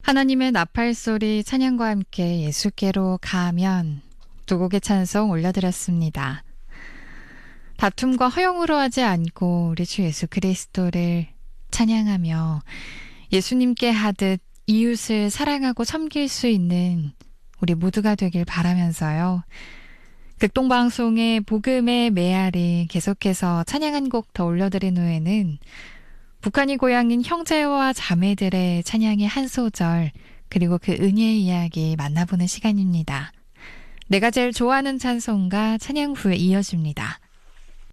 하나님의 나팔소리 찬양과 함께 예수께로 가면 두 곡의 찬송 올려드렸습니다. 다툼과 허용으로 하지 않고 우리 주 예수 그리스도를 찬양하며 예수님께 하듯 이웃을 사랑하고 섬길 수 있는 우리 모두가 되길 바라면서요. 극동방송의 복음의 메아리 계속해서 찬양 한 곡 더 올려드린 후에는 북한이 고향인 형제와 자매들의 찬양의 한 소절 그리고 그 은혜의 이야기 만나보는 시간입니다. 내가 제일 좋아하는 찬송가 찬양 후에 이어집니다.